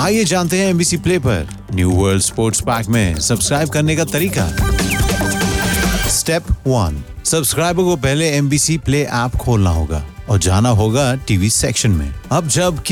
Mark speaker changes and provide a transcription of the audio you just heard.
Speaker 1: आइए जानते हैं एमबीसी प्ले पर न्यू वर्ल्ड स्पोर्ट्स पैक में सब्सक्राइब करने का तरीका। स्टेप 1, सब्सक्राइबर को पहले एमबीसी प्ले ऐप खोलना होगा और जाना होगा टीवी सेक्शन में। अब जब